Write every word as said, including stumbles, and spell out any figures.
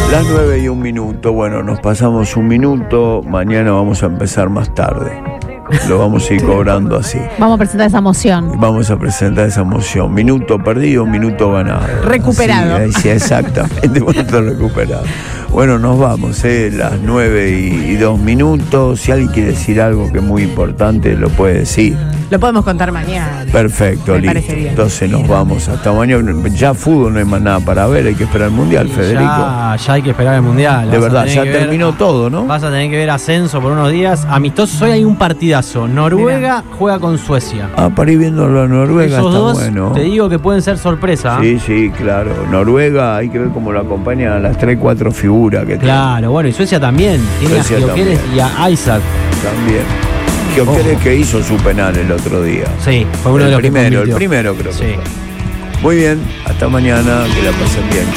Las nueve y un minuto. Bueno, nos pasamos un minuto. Mañana vamos a empezar más tarde. Lo vamos a ir cobrando así. Vamos a presentar esa moción. Vamos a presentar esa moción. Minuto perdido, minuto ganado. Recuperado. Así, sí, exactamente. Minuto recuperado. Bueno, nos vamos, ¿eh? Las nueve y, y dos minutos. Si alguien quiere decir algo que es muy importante, lo puede decir. Lo podemos contar mañana. Perfecto, Me listo. parece bien. Entonces nos vamos hasta mañana. Ya fútbol no hay más nada para ver, hay que esperar el Mundial, Federico. Ya, ya hay que esperar el Mundial. De Vas a verdad, tener ya que ver- terminó todo, ¿no? Vas a tener que ver ascenso por unos días. Amistosos, hoy hay un partidazo. Noruega juega con Suecia. Ah, para ir viendo la Noruega Esos está dos, bueno. te digo que pueden ser sorpresa. Sí, sí, claro. Noruega, hay que ver cómo lo acompañan a las tres, cuatro figuras que Claro, bueno, y Suecia también. Tiene Suecia a Gyökeres también. y a Isaac. tiene también. Gyökeres que hizo su penal el otro día. Sí, fue uno el de los que primero, el convirtió. primero creo que Sí. fue. Muy bien, hasta mañana, que la pasen bien.